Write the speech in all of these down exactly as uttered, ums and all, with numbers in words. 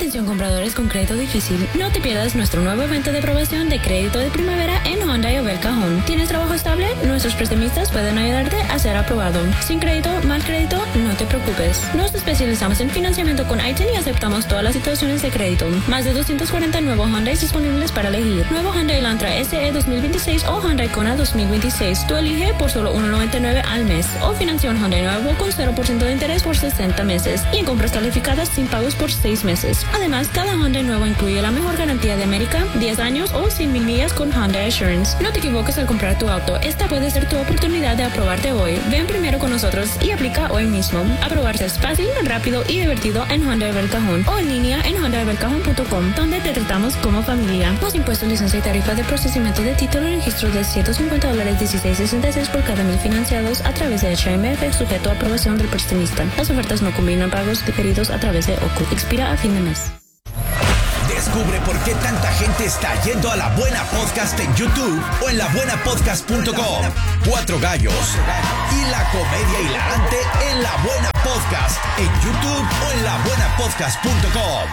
Atención compradores con crédito difícil. No te pierdas nuestro nuevo evento de aprobación de crédito de primavera en Hyundai Obel Cajón. ¿Tienes trabajo estable? Nuestros prestamistas pueden ayudarte a ser aprobado. Sin crédito, mal crédito, no te preocupes. Nos especializamos en financiamiento con I T N y aceptamos todas las situaciones de crédito. Más de doscientos cuarenta nuevos Hyundai disponibles para elegir. Nuevo Hyundai Elantra S E dos mil veintiséis o Hyundai Kona dos mil veintiséis. Tú elige por solo uno noventa y nueve al mes. O financia un Hyundai nuevo con cero por ciento de interés por sesenta meses. Y en compras calificadas sin pagos por seis meses. Además, cada Hyundai nuevo incluye la mejor garantía de América, diez años o cien mil millas con Hyundai Assurance. No te equivoques al comprar tu auto. Esta puede ser tu oportunidad de aprobarte hoy. Ven primero con nosotros y aplica hoy mismo. Aprobarse es fácil, rápido y divertido en Hyundai Obel Cajón o en línea en hyundai obel cajón punto com, donde te tratamos como familia. Los impuestos, licencia y tarifa de procesamiento de título y registro de ciento cincuenta dólares dieciséis sesenta y seis por cada mil financiados a través de H M F, sujeto a aprobación del prestamista. Las ofertas no combinan pagos diferidos a través de O C U. Expira a fin de mes. Descubre por qué tanta gente está yendo a La Buena Podcast en YouTube o en la buena podcast punto com. Cuatro gallos y la comedia hilarante en La Buena Podcast en YouTube o en la buena podcast punto com.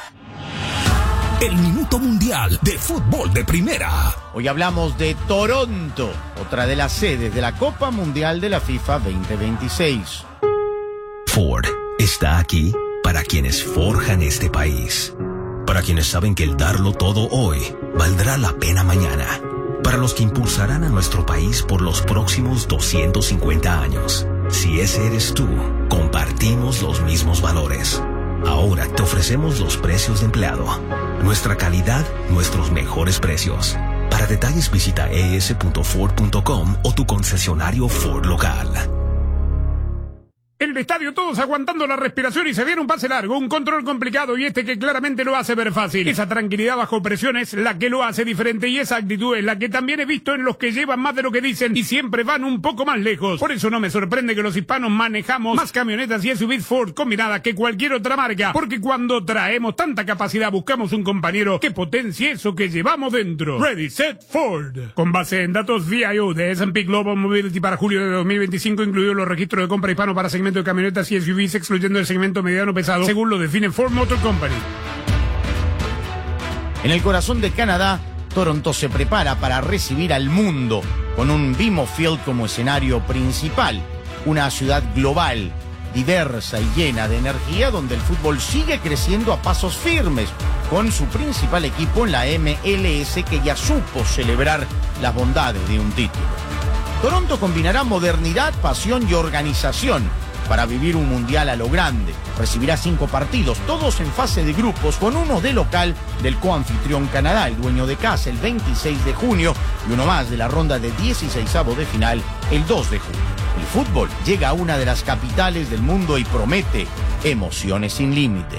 El Minuto Mundial de Fútbol de Primera. Hoy hablamos de Toronto, otra de las sedes de la Copa Mundial de la FIFA veinte veintiséis. Ford está aquí para quienes forjan este país. Para quienes saben que el darlo todo hoy valdrá la pena mañana. Para los que impulsarán a nuestro país por los próximos doscientos cincuenta años. Si ese eres tú, compartimos los mismos valores. Ahora te ofrecemos los precios de empleado. Nuestra calidad, nuestros mejores precios. Para detalles visita e s punto ford punto com o tu concesionario Ford local. En el estadio todos aguantando la respiración y se viene un pase largo, un control complicado y este que claramente lo hace ver fácil. Esa tranquilidad bajo presión es la que lo hace diferente y esa actitud es la que también he visto en los que llevan más de lo que dicen y siempre van un poco más lejos. Por eso no me sorprende que los hispanos manejamos más camionetas y S U Vs Ford combinadas que cualquier otra marca, porque cuando traemos tanta capacidad buscamos un compañero que potencie eso que llevamos dentro. Ready, Set, Ford. Con base en datos V I O de S and P Global Mobility para julio de dos mil veinticinco, incluidos los registros de compra hispano para segmento de camionetas y S U Vs, excluyendo el segmento mediano pesado, según lo define Ford Motor Company. En el corazón de Canadá, Toronto se prepara para recibir al mundo con un B M O Field como escenario principal, una ciudad global, diversa y llena de energía, donde el fútbol sigue creciendo a pasos firmes, con su principal equipo en la M L S que ya supo celebrar las bondades de un título. Toronto combinará modernidad, pasión y organización para vivir un mundial a lo grande. Recibirá cinco partidos, todos en fase de grupos, con uno de local del coanfitrión Canadá, el dueño de casa, el veintiséis de junio, y uno más de la ronda de dieciseisavo de final, el dos de junio. El fútbol llega a una de las capitales del mundo y promete emociones sin límites.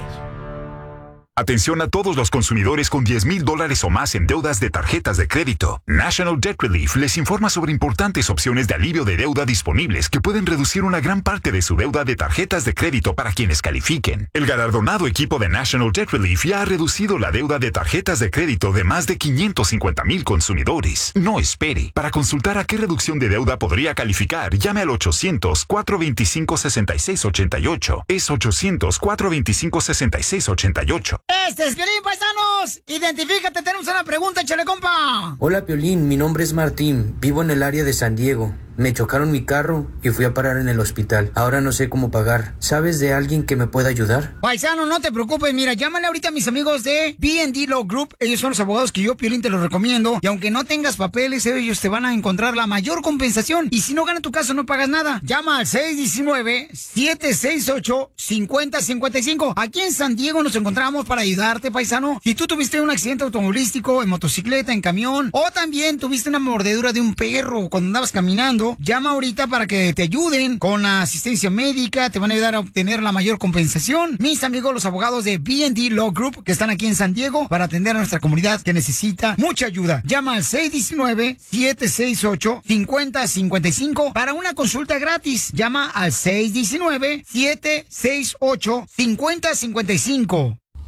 Atención a todos los consumidores con diez mil dólares o más en deudas de tarjetas de crédito. National Debt Relief les informa sobre importantes opciones de alivio de deuda disponibles que pueden reducir una gran parte de su deuda de tarjetas de crédito para quienes califiquen. El galardonado equipo de National Debt Relief ya ha reducido la deuda de tarjetas de crédito de más de quinientos cincuenta mil consumidores. No espere. Para consultar a qué reducción de deuda podría calificar, llame al ochocientos, cuatro veinticinco, sesenta y seis ochenta y ocho. Es ochocientos, cuatro veinticinco, sesenta y seis ochenta y ocho. Este es Piolín, paisanos. Identifícate, tenemos una pregunta, échale, compa. Hola, Piolín, mi nombre es Martín. Vivo en el área de San Diego. Me chocaron mi carro y fui a parar en el hospital. Ahora no sé cómo pagar. ¿Sabes de alguien que me pueda ayudar? Paisano, no te preocupes. Mira, llámale ahorita a mis amigos de B and D Law Group. Ellos son los abogados que yo, Piolín, te los recomiendo. Y aunque no tengas papeles, ellos te van a encontrar la mayor compensación. Y si no gana tu caso, no pagas nada. Llama al seis uno nueve, siete seis ocho, cinco cero cinco cinco. Aquí en San Diego nos encontramos para ayudarte, paisano. Si tú tuviste un accidente automovilístico, en motocicleta, en camión, o también tuviste una mordedura de un perro cuando andabas caminando, llama ahorita para que te ayuden con la asistencia médica, te van a ayudar a obtener la mayor compensación. Mis amigos, los abogados de B and D Law Group, que están aquí en San Diego para atender a nuestra comunidad que necesita mucha ayuda. Llama al seis uno nueve, siete seis ocho, cinco cero cinco cinco para una consulta gratis. Llama al seis uno nueve, siete seis ocho, cinco cero cinco cinco.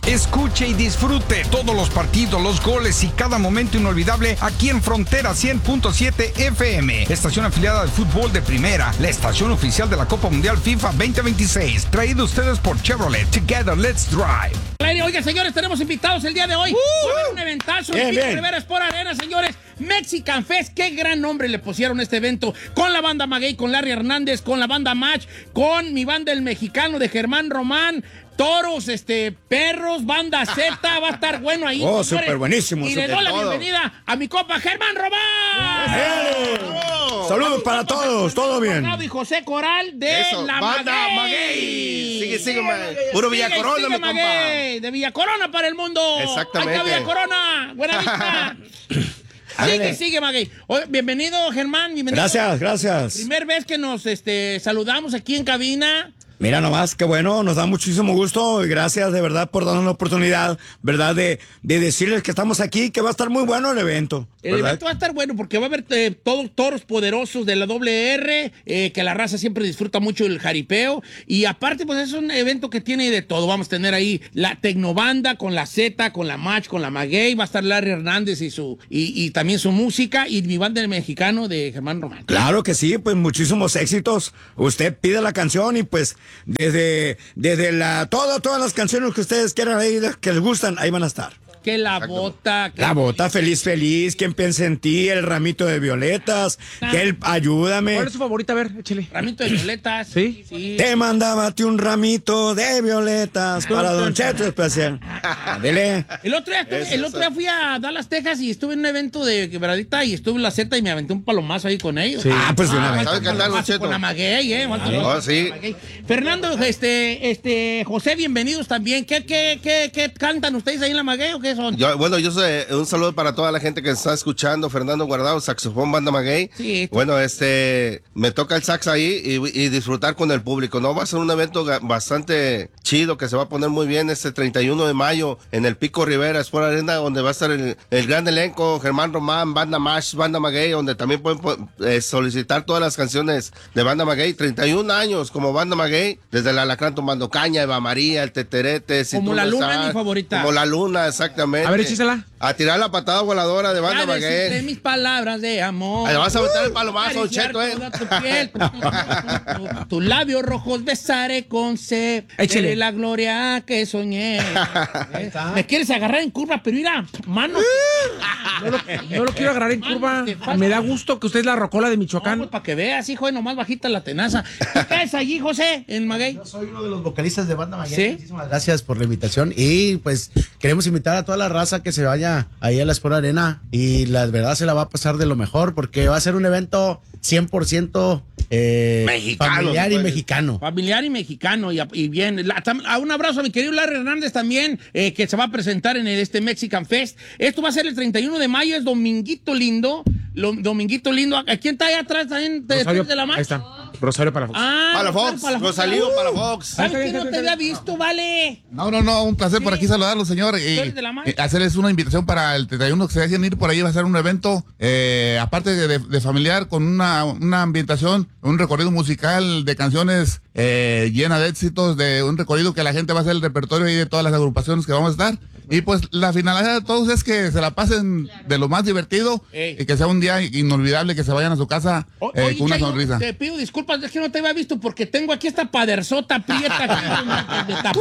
Escuche y disfrute todos los partidos, los goles y cada momento inolvidable aquí en Frontera cien punto siete F M, estación afiliada del fútbol de primera, la estación oficial de la Copa Mundial FIFA veinte veintiséis, traído a ustedes por Chevrolet. Together, let's drive. Oiga, señores, tenemos invitados el día de hoy. Uh, Va a haber un eventazo en Pico Rivera Sport Arena, señores. Mexican Fest, qué gran nombre le pusieron a este evento. Con la banda Maguey, con Larry Hernández, con la banda Match, con mi banda El Mexicano de Germán Román. Toros, este, perros, banda Z, va a estar bueno ahí. Oh, súper buenísimo. Y le doy la bienvenida a mi compa Germán Román. ¡Eh! ¡Oh! Saludos para todos, todo bien. Y José Coral de Eso, la banda Maguey. Maguey. Sigue, sigue, Maguey. Puro Villa Corona, sigue, mi Maguey. Compa. De Villa Corona para el mundo. Exactamente. Acá Villa Corona, buena vista. Sigue, sigue, Maguey. Oye, bienvenido, Germán. Bienvenido. Gracias, gracias. Primer vez que nos este, saludamos aquí en cabina. Mira nomás, qué bueno, nos da muchísimo gusto y gracias de verdad por darnos la oportunidad, ¿verdad? De, de decirles que estamos aquí, que va a estar muy bueno el evento. El ¿verdad? evento va a estar bueno porque va a haber eh, todos toros poderosos de la doble R, eh, que la raza siempre disfruta mucho el jaripeo y aparte pues es un evento que tiene de todo. Vamos a tener ahí la Tecnobanda con la Z, con la Match, con la Maguey, va a estar Larry Hernández y su y, y también su música y mi banda El Mexicano de Germán Román. Claro que sí, pues muchísimos éxitos. Usted pide la canción y pues Desde, desde la, todo, todas las canciones que ustedes quieran ahí, que les gustan, ahí van a estar. Que la Exacto. bota. Que la bota, feliz, feliz. ¿Quién piensa en ti? El ramito de violetas. Ah. Que el, ayúdame. ¿Cuál es su favorita? A ver, échale. Ramito de violetas. ¿Sí? sí. Te mandábate un ramito de violetas para Don Cheto especial. Dele. El otro día, estuve, el otro día fui a Dallas, Texas y estuve en un evento de quebradita y estuve en la Z y me aventé un palomazo ahí con ellos. Sí. Ah, pues de una vez. ¿Sabes cantar, Don Cheto? Con la Maguey, eh. Ah, sí. Fernando, este, este, José, bienvenidos también. ¿Qué, qué, qué, qué cantan ustedes ahí en la Maguey o qué son? Yo, bueno, yo soy, un saludo para toda la gente que está escuchando. Fernando Guardado, saxofón, banda Maguey. Sí. Bueno, este, me toca el sax ahí y, y disfrutar con el público, ¿no? Va a ser un evento bastante chido que se va a poner muy bien este treinta y uno de mayo en el Pico Rivera Sport Arena, donde va a estar el, el gran elenco, Germán Román, banda Mash, banda Maguey, donde también pueden eh, solicitar todas las canciones de banda Maguey. treinta y un años como banda Maguey, desde el Alacrán tomando caña, Eva María, el Teterete. Si como la luna es mi favorita. Como la luna, exactamente. A ver, échisela. A tirar la patada voladora de banda Maguey. De mis palabras de amor. Ahí vas a meter el palomazo, uh, Cheto, eh. Tu, piel, tu, tu, tu, tu, tus labios rojos besaré con sed. Échale. De la gloria que soñé. ¿Eh? Me quieres agarrar en curva, pero mira, mano. No lo, no lo quiero agarrar en curva. Me da gusto que usted es la rocola de Michoacán. No, pues para que veas, hijo, nomás bajita la tenaza. ¿Qué caes allí, José, en Maguey? Yo soy uno de los vocalistas de banda Maguey. ¿Sí? Muchísimas gracias por la invitación. Y pues queremos invitar a toda la raza que se vaya ahí a la Sport Arena. Y la verdad se la va a pasar de lo mejor porque va a ser un evento cien por ciento eh, mexicano, familiar y mexicano. Familiar y mexicano. Y, y bien, la, a un abrazo a mi querido Larry Hernández también, eh, que se va a presentar en el, este Mexican Fest. Esto va a ser el treinta y uno de mayo, es Dominguito Lindo. Lo, Dominguito Lindo. ¿A quién está ahí atrás también de, de la marcha? Ahí está. Rosario Palafox. Ah, Palafox. Rosalío uh, Palafox. ¿Sabes que no te había visto, vale? No, no, no, un placer sí. por aquí saludarlos, señor. Y, y hacerles una invitación para el treinta y uno que se dejen ir por ahí. Va a ser un evento, eh, aparte de, de, de familiar, con una, una ambientación, un recorrido musical de canciones eh, llena de éxitos, de un recorrido que la gente va a hacer el repertorio ahí de todas las agrupaciones que vamos a estar. Y pues la finalidad de todos es que se la pasen de lo más divertido Ey. y que sea un día inolvidable, que se vayan a su casa o, eh, oye, con una Chayo, sonrisa. Te pido disculpas, es que no te había visto porque tengo aquí esta paderzota prieta. de tapón,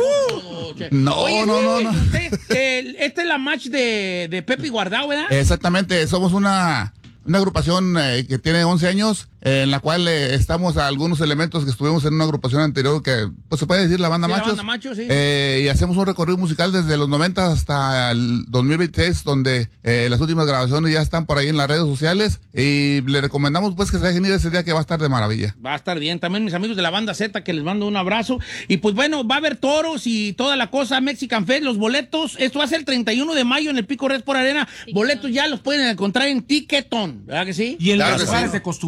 no, oye, no, no, no. Este, esta es la match de, de Pepe Guardado, ¿verdad? Exactamente, somos una, una agrupación eh, que tiene once años. En la cual eh, estamos a algunos elementos que estuvimos en una agrupación anterior que, pues se puede decir, la banda sí, Machos. La banda Machos, sí. Eh, y hacemos un recorrido musical desde los noventa hasta el dos mil veintiséis, donde eh, las últimas grabaciones ya están por ahí en las redes sociales. Y le recomendamos pues que se dejen ir ese día, que va a estar de maravilla. Va a estar bien. También mis amigos de la banda Z, que les mando un abrazo. Y pues bueno, va a haber toros y toda la cosa, Mexican Fest, los boletos. Esto va a ser el treinta y uno de mayo en el Pico Red Sport Arena. Boletos ya los pueden encontrar en Ticketon, ¿verdad que sí? Y en claro las lugares sí. de costumbre.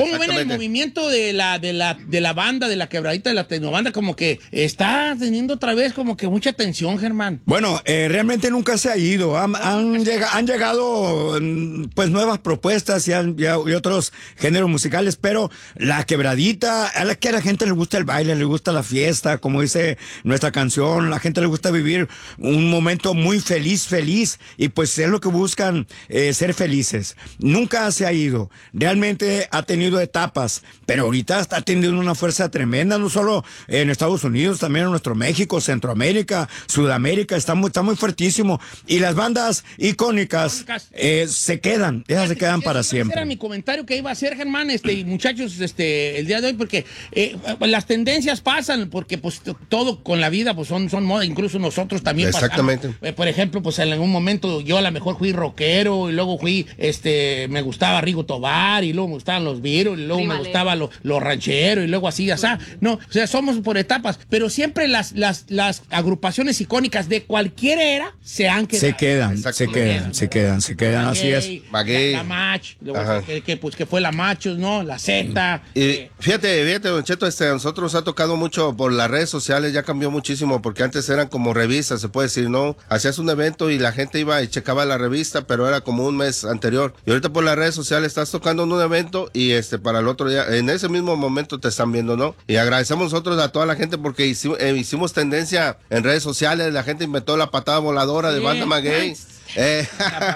¿Cómo ven el movimiento de la, de la, de la banda, de la quebradita, de la tecnobanda? Como que está teniendo otra vez como que mucha atención, Germán. Bueno, eh, realmente nunca se ha ido. Han, han, llega, han llegado pues nuevas propuestas y, han, y, y otros géneros musicales, pero la quebradita, a la que a la gente le gusta el baile, le gusta la fiesta, como dice nuestra canción, la gente le gusta vivir un momento muy feliz, feliz, y pues es lo que buscan, eh, ser felices. Nunca se ha ido. Realmente ha tenido etapas, pero ahorita está teniendo una fuerza tremenda, no solo en Estados Unidos, también en nuestro México, Centroamérica, Sudamérica, está muy, está muy fuertísimo. Y las bandas icónicas eh, se quedan, esas se quedan para siempre. Ese era mi comentario que iba a hacer, Germán, este, y muchachos, este, el día de hoy, porque eh, las tendencias pasan, porque pues todo con la vida pues son, son moda, incluso nosotros también Exactamente. pasamos. Eh, por ejemplo, pues en algún momento yo a lo mejor fui rockero, y luego fui, este, me gustaba Rigo Tobar, y luego me gustaban los Beatles, y luego Rímale. me gustaba lo, los rancheros, y luego así, así. No, o sea, somos por etapas, pero siempre las, las, las agrupaciones icónicas de cualquier era se han quedado. Se quedan, se quedan, se quedan, se quedan, así es. Maguey. La, la Mach, luego que, que, pues, que fue la Machos, ¿no? La Z. Y eh. fíjate, fíjate, Don Cheto, este, a nosotros nos ha tocado mucho por las redes sociales, ya cambió muchísimo, porque antes eran como revistas, se puede decir, ¿no? Hacías un evento y la gente iba y checaba la revista, pero era como un mes anterior. Y ahorita por las redes sociales estás tocando en un evento y este para el otro día, en ese mismo momento te están viendo, ¿no? Y agradecemos nosotros a toda la gente porque hicimos, eh, hicimos tendencia en redes sociales, la gente inventó la patada voladora de Banda Maguey. Eh,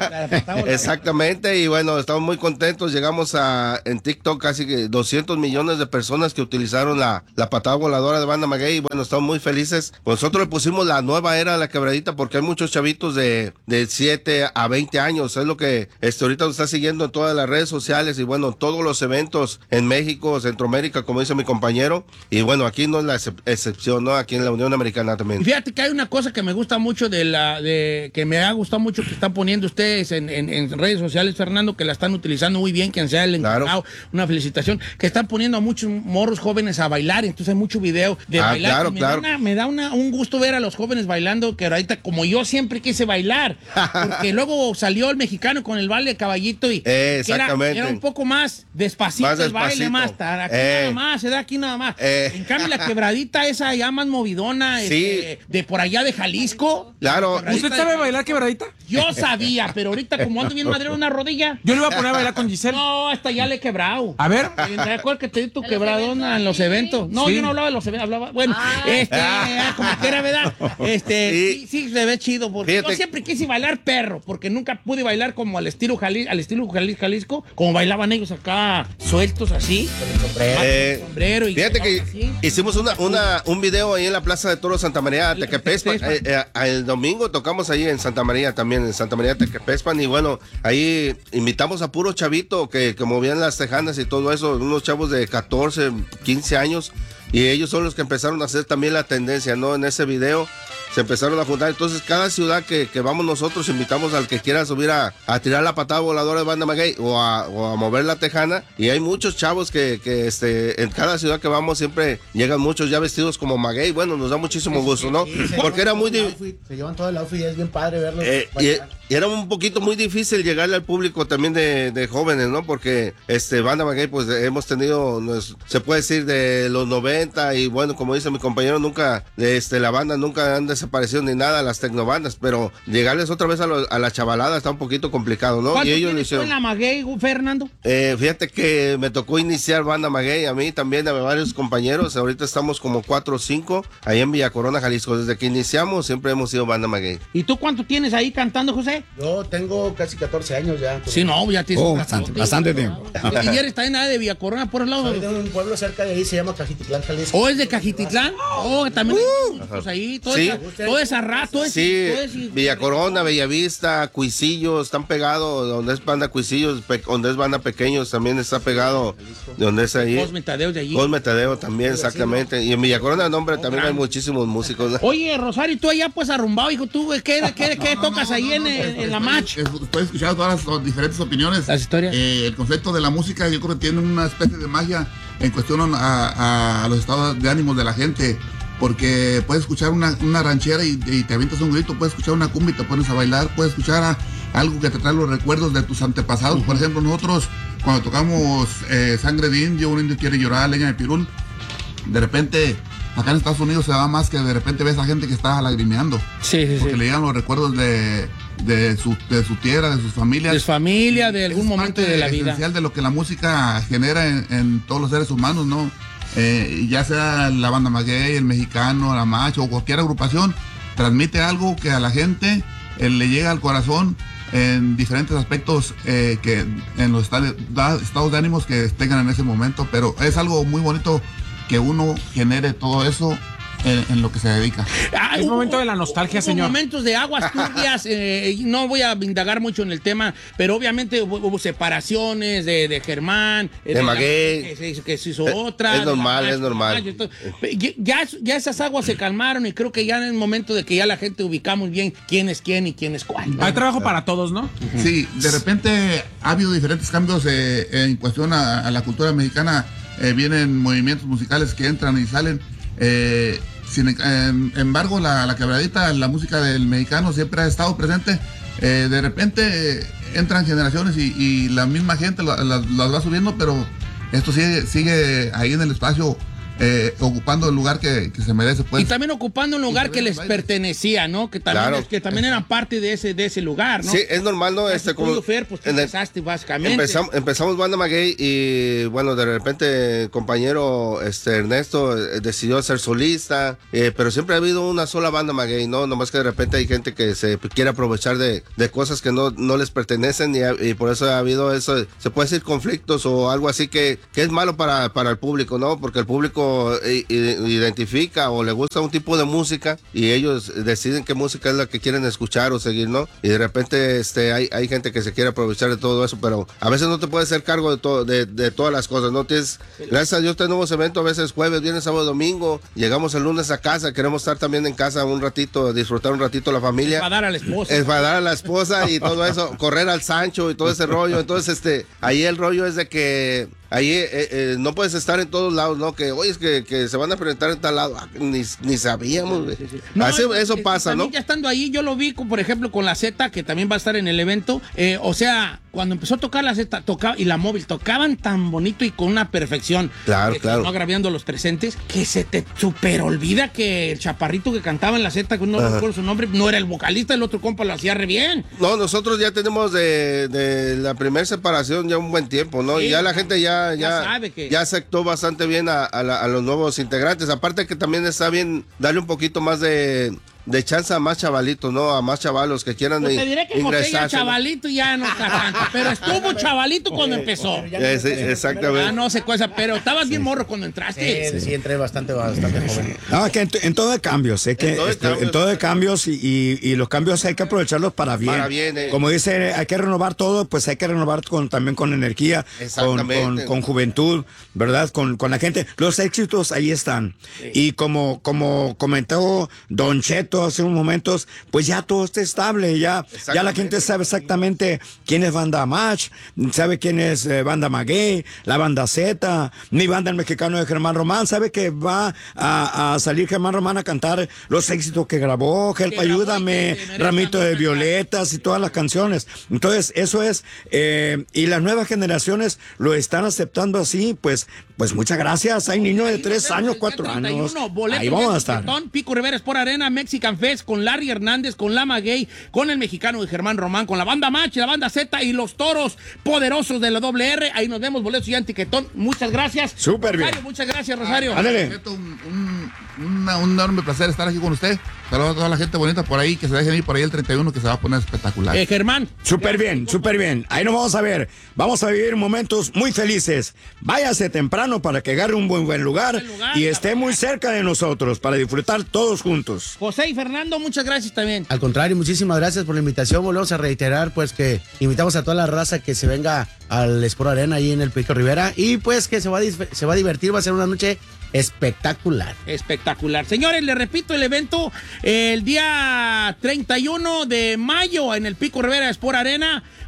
exactamente, y bueno, estamos muy contentos. Llegamos a en TikTok casi que doscientos millones de personas que utilizaron la, la patada voladora de Banda Maguey, y bueno, estamos muy felices. Nosotros le pusimos la nueva era de la quebradita porque hay muchos chavitos de, de siete a veinte años, es lo que este, ahorita nos está siguiendo en todas las redes sociales, y bueno, todos los eventos en México, Centroamérica, como dice mi compañero, y bueno, aquí no es la excep excepción, ¿no? Aquí en la Unión Americana también. Fíjate que hay una cosa que me gusta mucho de la, de que me ha gustado mucho que están poniendo ustedes en, en, en redes sociales, Fernando, que la están utilizando muy bien, quien sea el encargado, claro. Una felicitación, que están poniendo a muchos morros jóvenes a bailar, entonces hay mucho video de ah, bailar. Claro, me, claro. Da una, me da una, un gusto ver a los jóvenes bailando, que ahorita como yo siempre quise bailar, porque luego salió el mexicano con el baile de caballito y eh, exactamente. Era, era un poco más despacito, más el baile, más, aquí eh. nada más, se da aquí nada más. Eh. En cambio la quebradita esa ya más movidona, sí. este, de por allá de Jalisco. Claro. ¿Usted sabe bailar quebradita? Yo sabía, pero ahorita como ando bien madre en una rodilla. Yo le voy a poner a bailar con Giselle. No, hasta ya le he quebrado. A ver. ¿Te acuerdas que te di tu quebradona en los eventos? No, sí. Yo no hablaba de los eventos, hablaba, bueno, ah. este, ah, como que era, ¿verdad? Este, sí, sí, sí se ve chido, porque Fíjate. Yo siempre quise bailar perro, porque nunca pude bailar como al estilo Jalisco, al estilo Jalisco, como bailaban ellos acá, sueltos así. Con el sombrero. Eh, sombrero y fíjate que así. Hicimos una, una, un video ahí en la Plaza de Toros Santa María de Tequepespan. Eh, eh, el domingo tocamos ahí en Santa María también, en Santa María de Tequepespan, y bueno, ahí invitamos a puro chavito que, que movían las tejanas y todo eso, unos chavos de catorce, quince años, y ellos son los que empezaron a hacer también la tendencia, ¿no? En ese video se empezaron a juntar. Entonces cada ciudad que, que vamos nosotros invitamos al que quiera subir a, a tirar la patada voladora de Banda Maguey o a, o a mover la tejana, y hay muchos chavos que, que este, en cada ciudad que vamos siempre llegan muchos ya vestidos como Maguey. Bueno, nos da muchísimo gusto, ¿no? Porque era muy difícil. Se llevan todo el outfit y es bien padre verlos. Eh, y, y era un poquito muy difícil llegarle al público también de, de jóvenes, ¿no? Porque este Banda Maguey pues hemos tenido, se puede decir, de los noventa, y bueno, como dice mi compañero, nunca, este, la banda nunca han desaparecido ni nada, las tecnobandas, pero llegarles otra vez a, lo, a la chavalada está un poquito complicado, ¿no? ¿Cuánto y ellos tienes tú en la Maguey, Fernando? Eh, fíjate que me tocó iniciar Banda Maguey, a mí también, a varios compañeros, ahorita estamos como cuatro o cinco, ahí en Villa Corona, Jalisco. Desde que iniciamos siempre hemos sido Banda Maguey. ¿Y tú cuánto tienes ahí cantando, José? Yo tengo casi catorce años ya. Sí, no, ya tienes oh, bastante, bastante tiempo. ¿Y eres también de Villa Corona por el lado? Soy de un pueblo cerca de ahí, se llama Cajititlán, Jalisco. ¿O es de Cajititlán? Oh, también uh, pues ahí, toda sí. esa, toda esa rato. Sí, Villa Corona, Bellavista, Cuisillos, están pegados, donde es Banda Cuisillos, donde es Banda Pequeños, también está pegado, donde es ahí. Cosme Tadeo de allí. Cosme Tadeo también, exactamente. Y en Villa Corona, no, hombre, oh, también gran. Hay muchísimos músicos. Oye, Rosario, tú allá pues arrumbado, hijo, tú, ¿qué, qué, qué tocas ahí en, en la Match? Estoy escuchando todas las diferentes opiniones. Las historias. Eh, el concepto de la música, yo creo que tiene una especie de magia en cuestión a, a, a los estados de ánimo de la gente. porque puedes escuchar una, una ranchera y, y te avientas un grito, puedes escuchar una cumbia y te pones a bailar, puedes escuchar a, algo que te trae los recuerdos de tus antepasados. Uh-huh. Por ejemplo, nosotros cuando tocamos eh, Sangre de Indio, Un Indio Quiere Llorar, Leña de Pirul, de repente acá en Estados Unidos se da más que de repente ves a gente que está lagrimeando. Sí, sí, porque sí. le llegan los recuerdos de, de, su, de su tierra, de sus familias. De su familia, de algún es momento de la vida. Esencial de lo que la música genera en, en todos los seres humanos, ¿no? Eh, ya sea la banda maguey, el mexicano, la macho o cualquier agrupación, transmite algo que a la gente eh, le llega al corazón en diferentes aspectos eh, que en los estados, estados de ánimos que tengan en ese momento, pero es algo muy bonito que uno genere todo eso en, en lo que se dedica. Ah, es momento de la nostalgia, hubo señor. Momentos de aguas turbias, eh, no voy a indagar mucho en el tema, pero obviamente hubo, hubo separaciones de, de Germán, de, de Maguey, que se hizo, que se hizo otra. Es normal, la, es normal. Ya, ya, ya esas aguas se calmaron y creo que ya en el momento de que ya la gente ubicamos bien quién es quién y quién es cuál. Hay trabajo para todos, ¿no? Sí, de repente ha habido diferentes cambios eh, en cuestión a, a la cultura mexicana. Eh, vienen movimientos musicales que entran y salen. Eh, sin eh, embargo, la, la quebradita, la música del mexicano siempre ha estado presente. Eh, de repente eh, entran generaciones y, y la misma gente las la, la va subiendo, pero esto sigue, sigue ahí en el espacio. Eh, ocupando el lugar que, que se merece, pues. Y también ocupando un lugar que les pertenecía, ¿no? Que también, claro. es, que también eran parte de ese, de ese lugar, ¿no? Sí, es normal, ¿no? Este, como Fer, pues tú empezaste básicamente. Empezamos, empezamos Banda Maguey y, bueno, de repente el compañero este, Ernesto eh, decidió ser solista, eh, pero siempre ha habido una sola Banda Maguey, ¿no? Nomás que de repente hay gente que se quiere aprovechar de, de cosas que no, no les pertenecen y, y por eso ha habido eso, se puede decir conflictos o algo así que, que es malo para, para el público, ¿no? Porque el público identifica o le gusta un tipo de música y ellos deciden qué música es la que quieren escuchar o seguir, ¿no? Y de repente este hay, hay gente que se quiere aprovechar de todo eso, pero a veces no te puedes hacer cargo de todo, de, de todas las cosas, ¿no? Tienes, gracias a Dios tenemos eventos a veces jueves, viernes, sábado, domingo, llegamos el lunes a casa, queremos estar también en casa un ratito, disfrutar un ratito la familia. Enfadar a la esposa. Enfadar a la esposa y todo eso, correr al Sancho y todo ese rollo, entonces este, ahí el rollo es de que ahí eh, eh, no puedes estar en todos lados, ¿no? Que, oye, es que, que se van a presentar en tal lado. Ah, ni, ni sabíamos, güey. Sí, sí, sí. No, Así, es, eso pasa, también ¿no? Ya estando ahí, yo lo vi, con, por ejemplo, con la Z, que también va a estar en el evento. Eh, o sea, cuando empezó a tocar la Z tocaba, y la móvil, tocaban tan bonito y con una perfección. Claro, eh, claro. No agraviando a los presentes, que se te super olvida que el chaparrito que cantaba en la Z, que no Ajá. recuerdo su nombre, no era el vocalista, el otro compa lo hacía re bien. No, nosotros ya tenemos de, de la primera separación ya un buen tiempo, ¿no? Sí, y ya la gente ya, ya, ya sabe que ya aceptó bastante bien a, a, la, a los nuevos integrantes. Aparte que también está bien darle un poquito más de, de chance a más chavalitos, ¿no? A más chavalos que quieran pues te diré que José ya chavalito ya no está tanto, pero estuvo chavalito cuando empezó. Eh, sí, exactamente. Ah, no sé cosa, pero estabas sí. bien morro cuando entraste. Sí, sí, entré bastante, bastante joven. No, que en, en todo hay cambios, ¿eh? Que en todo, este, cambios, en todo hay cambios y, y, y los cambios hay que aprovecharlos para bien. Para bien eh. Como dice, hay que renovar todo, pues hay que renovar con, también con energía, con, con, con juventud, ¿verdad? Con, con la gente. Los éxitos ahí están. Sí. Y como, como comentó Don Cheto hace unos momentos, pues ya todo está estable, ya, ya la gente sabe exactamente quién es Banda Match, sabe quién es eh, Banda Maguey, la Banda Z, mi banda el mexicano de Germán Román, sabe que va a, a salir Germán Román a cantar los éxitos que grabó, Help, ayúdame, Ramito de Violetas y todas las canciones. Entonces, eso es, eh, y las nuevas generaciones lo están aceptando así, pues, pues muchas gracias. Hay niños de tres años, cuatro años. Ahí vamos a estar. Pico Rivera Sport Arena, Mexican Fest, con Larry Hernández, con la Maguey, con el mexicano de Germán Román, con la Banda Match, la Banda Z y los toros poderosos de la doble R. Ahí nos vemos, boletos y antiquetón. Muchas gracias. Súper bien. Muchas gracias, Rosario. Ah, ándale. Un, un, una, un enorme placer estar aquí con usted. Saludos a toda la gente bonita por ahí, que se dejen ir por ahí el treinta y uno, que se va a poner espectacular. Eh, Germán. Súper bien, súper bien. Ahí nos vamos a ver. Vamos a vivir momentos muy felices. Váyase temprano para que agarre un buen, buen lugar, buen lugar y esté muy cerca de nosotros para disfrutar todos juntos. José y Fernando, muchas gracias también. Al contrario, muchísimas gracias por la invitación. Volvemos a reiterar, pues, que invitamos a toda la raza que se venga al Sport Arena ahí en el Pico Rivera y pues que se va a, se va a divertir, va a ser una noche espectacular. Espectacular. Señores, les repito el evento el día treinta y uno de mayo en el Pico Rivera Sport Arena.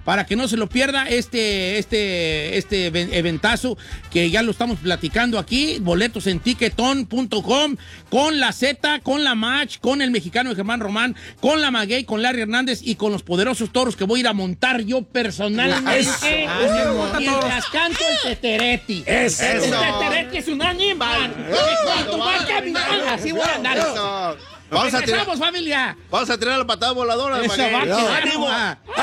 para que no se lo pierda este, este, este eventazo que ya lo estamos platicando aquí. Boletos en ticketon punto com con la Z, con la Match, con el mexicano de Germán Román, con la Maguey, con Larry Hernández y con los poderosos toros que voy a ir a montar yo personalmente. Eso. Mientras canto el tetereti. Eso. El tetereti es un animal. Así voy a andar. Eso. Vamos a tirar, familia. Vamos a tirar la patada voladora. Eso va, Maguey. ánimo.